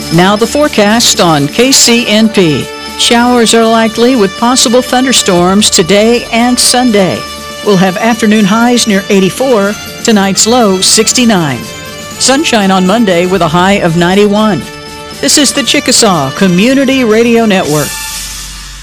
Now the forecast on KCNP. Showers are likely with possible thunderstorms today and Sunday. We'll have afternoon highs near 84, tonight's low 69. Sunshine on Monday with a high of 91. This is the Chickasaw Community Radio Network.